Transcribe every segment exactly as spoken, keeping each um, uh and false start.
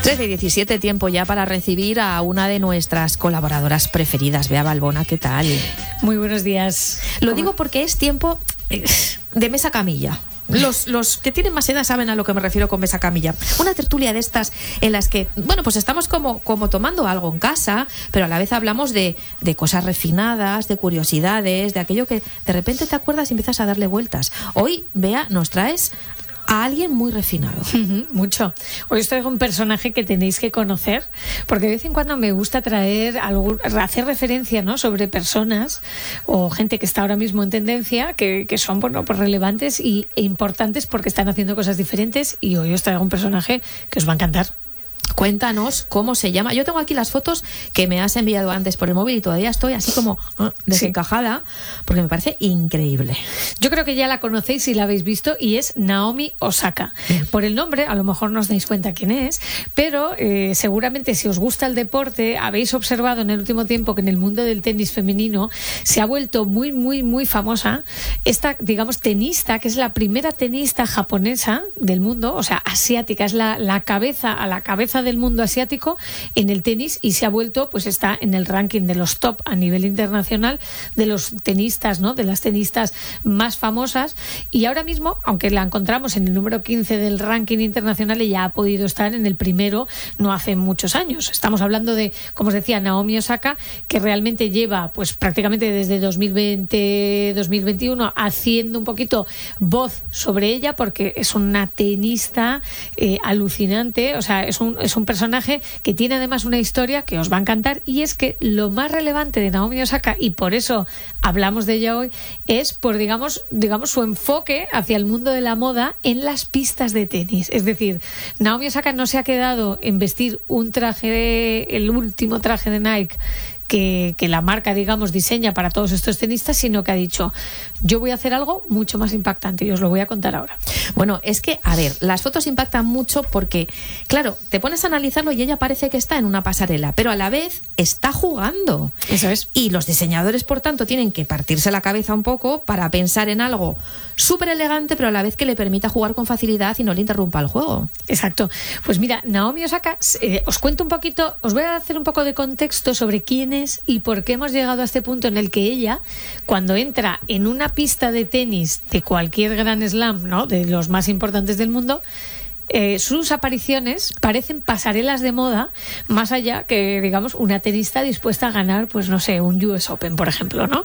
trece y diecisiete, tiempo ya para recibir a una de nuestras colaboradoras preferidas, Bea Balbona. ¿Qué tal? Muy buenos días. Lo digo porque es tiempo de mesa camilla. Los, los que tienen más edad saben a lo que me refiero con mesa camilla. Una tertulia de estas en las que, bueno, pues estamos como, como tomando algo en casa, pero a la vez hablamos de, de cosas refinadas, de curiosidades, de aquello que de repente te acuerdas y empiezas a darle vueltas. Hoy, Bea, nos traes a alguien muy refinado. Uh-huh, mucho. Hoy os traigo un personaje que tenéis que conocer, porque de vez en cuando me gusta traer algo, hacer referencia, ¿no?, sobre personas o gente que está ahora mismo en tendencia, que, que son, bueno, pues relevantes y, e importantes porque están haciendo cosas diferentes, y hoy os traigo un personaje que os va a encantar. Cuéntanos cómo se llama. Yo tengo aquí las fotos que me has enviado antes por el móvil y todavía estoy así como uh, desencajada, sí, porque me parece increíble. Yo creo que ya la conocéis y la habéis visto, y es Naomi Osaka. Por el nombre a lo mejor no os dais cuenta quién es, pero eh, seguramente si os gusta el deporte habéis observado en el último tiempo que en el mundo del tenis femenino se ha vuelto muy, muy, muy famosa esta, digamos, tenista, que es la primera tenista japonesa del mundo, o sea, asiática, es la, la cabeza a la cabeza del mundo asiático en el tenis, y se ha vuelto, pues está en el ranking de los top a nivel internacional de los tenistas, ¿no?, de las tenistas más famosas, y ahora mismo, aunque la encontramos en el número quince del ranking internacional, ella ha podido estar en el primero no hace muchos años. Estamos hablando de, como os decía, Naomi Osaka, que realmente lleva pues prácticamente desde dos mil veinte dos mil veintiuno haciendo un poquito voz sobre ella, porque es una tenista eh, alucinante, o sea, es un es un personaje que tiene además una historia que os va a encantar, y es que lo más relevante de Naomi Osaka, y por eso hablamos de ella hoy, es por digamos, digamos su enfoque hacia el mundo de la moda en las pistas de tenis. Es decir, Naomi Osaka no se ha quedado en vestir un traje, de, el último traje de Nike Que, que la marca, digamos, diseña para todos estos tenistas, sino que ha dicho, yo voy a hacer algo mucho más impactante, y os lo voy a contar ahora. Bueno, es que, a ver, las fotos impactan mucho porque, claro, te pones a analizarlo y ella parece que está en una pasarela, pero a la vez está jugando. Eso es. Y los diseñadores, por tanto, tienen que partirse la cabeza un poco para pensar en algo súper elegante, pero a la vez que le permita jugar con facilidad y no le interrumpa el juego. Exacto. Pues mira, Naomi Osaka, eh, os cuento un poquito, os voy a hacer un poco de contexto sobre quién es y por qué hemos llegado a este punto en el que ella, cuando entra en una pista de tenis de cualquier Grand Slam, ¿no?, de los más importantes del mundo, Eh, sus apariciones parecen pasarelas de moda, más allá que, digamos, una tenista dispuesta a ganar, pues no sé, un U S Open, por ejemplo, ¿no?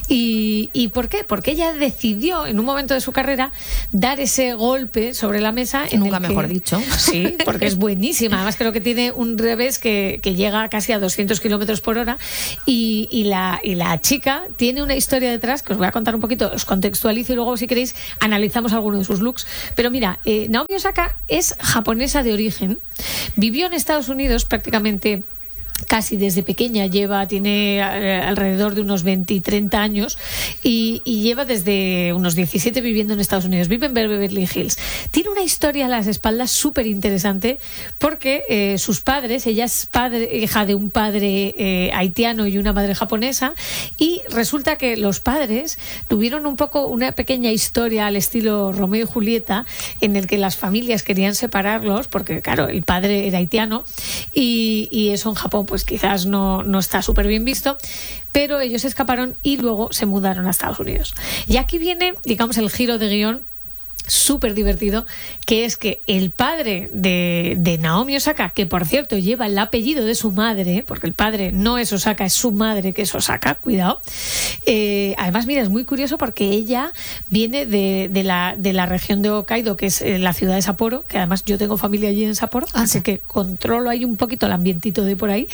¿Y, y por qué? Porque ella decidió en un momento de su carrera dar ese golpe sobre la mesa. En Nunca el que, mejor dicho. Sí, porque es buenísima. Además creo que tiene un revés que, que llega casi a doscientos kilómetros por hora, y, y, la, y la chica tiene una historia detrás que os voy a contar un poquito, os contextualizo y luego, si queréis, analizamos alguno de sus looks. Pero mira, eh, Naomi Osaka es japonesa de origen, vivió en Estados Unidos prácticamente casi desde pequeña, lleva, tiene eh, alrededor de unos veinte y treinta años, y, y lleva desde unos diecisiete viviendo en Estados Unidos, vive en Beverly Hills. Tiene una historia a las espaldas súper interesante porque eh, sus padres, ella es padre, hija de un padre eh, haitiano y una madre japonesa, y resulta que los padres tuvieron un poco una pequeña historia al estilo Romeo y Julieta, en el que las familias querían separarlos porque, claro, el padre era haitiano, y, y eso en Japón pues quizás no, no está súper bien visto, pero ellos escaparon y luego se mudaron a Estados Unidos. Y aquí viene, digamos, el giro de guión súper divertido, que es que el padre de, de Naomi Osaka, que por cierto lleva el apellido de su madre, porque el padre no es Osaka, es su madre que es Osaka, cuidado. Eh, además, mira, es muy curioso porque ella viene de, de, la, de la región de Hokkaido, que es la ciudad de Sapporo, que además yo tengo familia allí en Sapporo, ah, así que controlo ahí un poquito el ambientito de por ahí.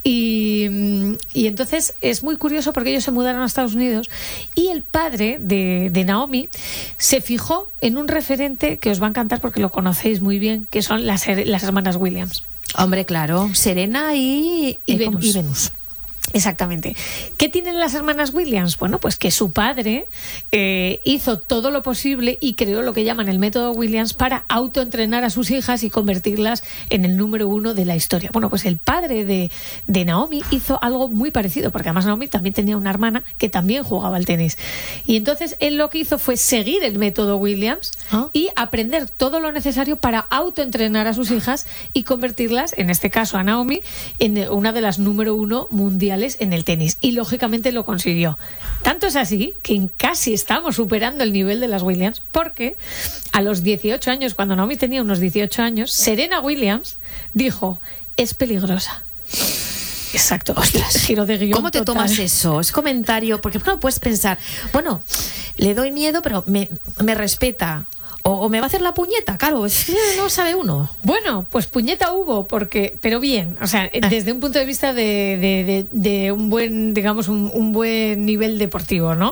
Y, y entonces es muy curioso porque ellos se mudaron a Estados Unidos, y el padre de, de Naomi se fijó en un referente que os va a encantar porque lo conocéis muy bien, que son las, las hermanas Williams. Hombre, claro, Serena y, y, Venus. y Venus. Exactamente. ¿Qué tienen las hermanas Williams? Bueno, pues que su padre eh, hizo todo lo posible y creó lo que llaman el método Williams para autoentrenar a sus hijas y convertirlas en el número uno de la historia. Bueno, pues el padre de, de Naomi hizo algo muy parecido, porque además Naomi también tenía una hermana que también jugaba al tenis. Y entonces él lo que hizo fue seguir el método Williams ¿Ah? y aprender todo lo necesario para autoentrenar a sus hijas y convertirlas, en este caso a Naomi, en una de las número uno mundiales en el tenis, y lógicamente lo consiguió. Tanto es así que casi estamos superando el nivel de las Williams, porque a los dieciocho años, cuando Naomi tenía unos dieciocho años, Serena Williams dijo: es peligrosa. Exacto. Ostras, giro de guión. ¿Cómo te total. tomas eso? Es comentario, porque claro, puedes pensar, bueno, le doy miedo, pero me, me respeta. O, o me va a hacer la puñeta, claro, no sabe uno. Bueno, pues puñeta hubo, porque, pero bien, o sea, desde un punto de vista de, de, de, de un buen, digamos, un, un buen nivel deportivo, ¿no?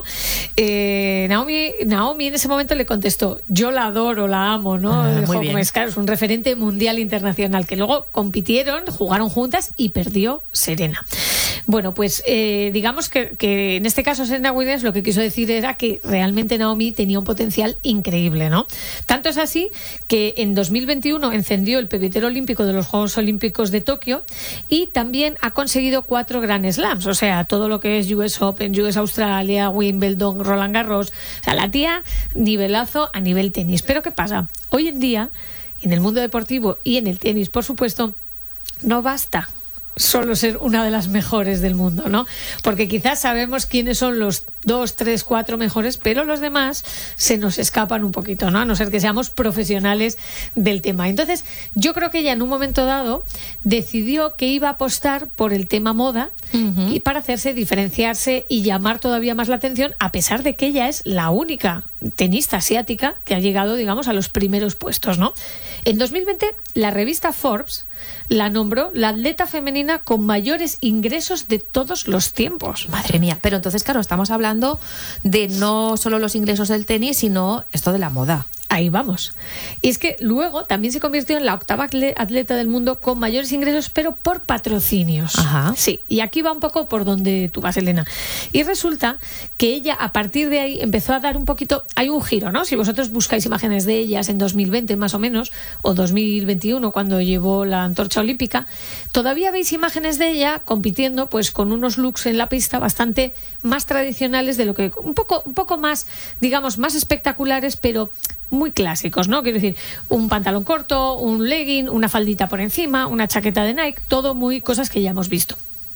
Eh, Naomi, Naomi en ese momento le contestó: yo la adoro, la amo, ¿no? Ah, Dijo, muy bien. es, claro, es un referente mundial internacional, que luego compitieron, jugaron juntas y perdió Serena. Bueno, pues eh, digamos que, que en este caso Serena Williams lo que quiso decir era que realmente Naomi tenía un potencial increíble, ¿no? Tanto es así que en dos mil veintiuno encendió el pebetero olímpico de los Juegos Olímpicos de Tokio y también ha conseguido cuatro Grand Slams, o sea, todo lo que es U S Open, U S Australia, Wimbledon, Roland Garros. O sea, la tía nivelazo a nivel tenis. Pero ¿qué pasa? Hoy en día, en el mundo deportivo y en el tenis, por supuesto, no basta solo ser una de las mejores del mundo, ¿no? Porque quizás sabemos quiénes son los dos, tres, cuatro mejores, pero los demás se nos escapan un poquito, ¿no? A no ser que seamos profesionales del tema. Entonces, yo creo que ella en un momento dado decidió que iba a apostar por el tema moda uh-huh. y para hacerse diferenciarse y llamar todavía más la atención, a pesar de que ella es la única tenista asiática que ha llegado, digamos, a los primeros puestos, ¿no? En dos mil veinte, la revista Forbes la nombró la atleta femenina con mayores ingresos de todos los tiempos. Madre mía, pero entonces, claro, estamos hablando de no solo los ingresos del tenis, sino esto de la moda. Ahí vamos. Y es que luego también se convirtió en la octava atleta del mundo con mayores ingresos, pero por patrocinios. Ajá. Sí, y aquí va un poco por donde tú vas, Elena. Y resulta que ella, a partir de ahí, empezó a dar un poquito... Hay un giro, ¿no? Si vosotros buscáis imágenes de ellas en dos mil veinte, más o menos, o dos mil veintiuno, cuando llevó la antorcha olímpica, todavía veis imágenes de ella compitiendo pues con unos looks en la pista bastante más tradicionales de lo que... Un poco, un poco más, digamos, más espectaculares, pero... muy clásicos, ¿no? Quiero decir, un pantalón corto, un legging, una faldita por encima, una chaqueta de Nike, todo muy cosas que ya hemos visto.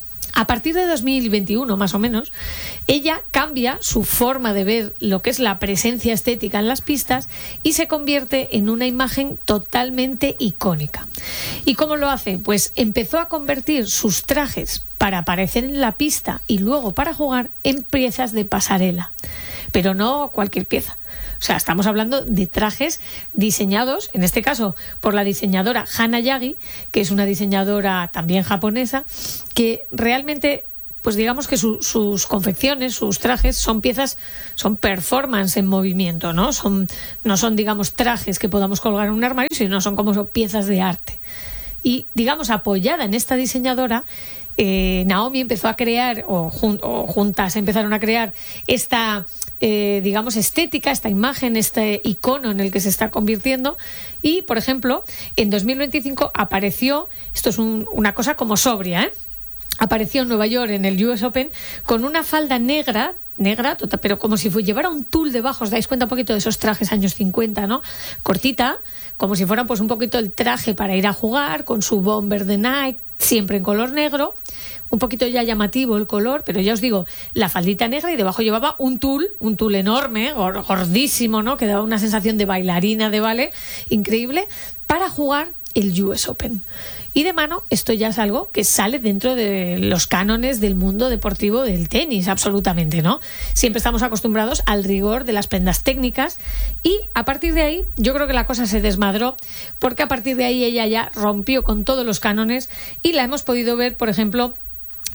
A partir de dos mil veintiuno, más o menos, ella cambia su forma de ver lo que es la presencia estética en las pistas y se convierte en una imagen totalmente icónica. ¿Y cómo lo hace? Pues empezó a convertir sus trajes para aparecer en la pista y luego para jugar en piezas de pasarela. Pero no cualquier pieza. O sea, estamos hablando de trajes diseñados, en este caso, por la diseñadora Hana Yagi, que es una diseñadora también japonesa, que realmente, pues digamos que su, sus confecciones, sus trajes, son piezas, son performance en movimiento, ¿no? Son, no son, digamos, trajes que podamos colgar en un armario, sino son como son piezas de arte. Y, digamos, apoyada en esta diseñadora, eh, Naomi empezó a crear, o, jun, o juntas empezaron a crear esta... Eh, digamos, estética, esta imagen, este icono en el que se está convirtiendo. Y, por ejemplo, en dos mil veinticinco apareció, esto es un, una cosa como sobria, ¿eh? Apareció en Nueva York en el U S Open con una falda negra, negra, total, pero como si fuera, llevara un tul debajo. Os dais cuenta un poquito de esos trajes años cincuenta, ¿no? Cortita, como si fuera pues un poquito el traje para ir a jugar, con su bomber de Nike, siempre en color negro. Un poquito ya llamativo el color, pero ya os digo, la faldita negra y debajo llevaba un tul, un tul enorme, gordísimo, ¿no? Que daba una sensación de bailarina de ballet increíble para jugar el U S Open. Y de mano, esto ya es algo que sale dentro de los cánones del mundo deportivo del tenis, absolutamente, ¿no? Siempre estamos acostumbrados al rigor de las prendas técnicas y a partir de ahí yo creo que la cosa se desmadró, porque a partir de ahí ella ya rompió con todos los cánones y la hemos podido ver, por ejemplo,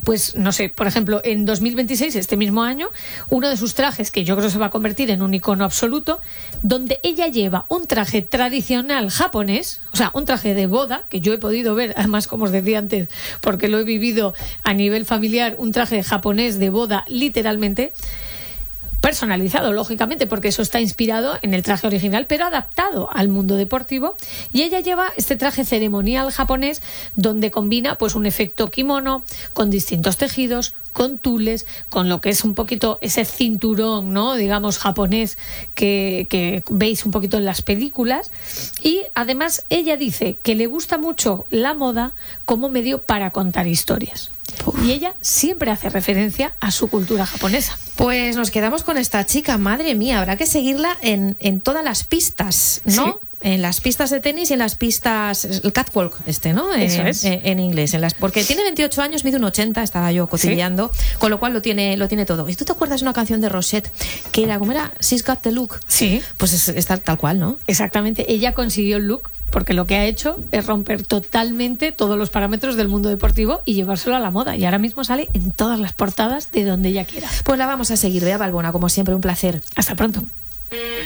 pues no sé, por ejemplo, en dos mil veintiséis, este mismo año, uno de sus trajes, que yo creo que se va a convertir en un icono absoluto, donde ella lleva un traje tradicional japonés, o sea, un traje de boda, que yo he podido ver, además, como os decía antes, porque lo he vivido a nivel familiar, un traje japonés de boda, literalmente, personalizado, lógicamente, porque eso está inspirado en el traje original, pero adaptado al mundo deportivo. Y ella lleva este traje ceremonial japonés donde combina pues un efecto kimono con distintos tejidos, con tules, con lo que es un poquito ese cinturón, ¿no?, digamos, japonés que, que veis un poquito en las películas. Y además ella dice que le gusta mucho la moda como medio para contar historias. Uf. Y ella siempre hace referencia a su cultura japonesa. Pues nos quedamos con esta chica, madre mía, habrá que seguirla en, en todas las pistas, ¿no? Sí. En las pistas de tenis y en las pistas, el catwalk este, ¿no? Eso en, es. En, en inglés, en las, porque tiene veintiocho años, mide un ochenta, estaba yo cotilleando, ¿sí?, con lo cual lo tiene, lo tiene todo. ¿Y tú te acuerdas de una canción de Rosette que era, ¿cómo era? She's got the look. Sí. Pues es, es tal, tal cual, ¿no? Exactamente, ella consiguió el look porque lo que ha hecho es romper totalmente todos los parámetros del mundo deportivo y llevárselo a la moda. Y ahora mismo sale en todas las portadas de donde ella quiera. Pues la vamos a seguir, Bea Balbona, como siempre, un placer. Hasta pronto.